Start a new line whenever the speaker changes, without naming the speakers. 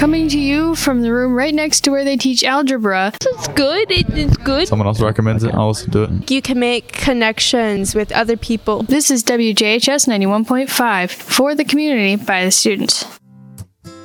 Coming to you from the room right next to where they teach algebra.
It's good. It's good.
Someone else recommends it, I'll also do it.
You can make connections with other people.
This is WJHS 91.5 for the community by the students.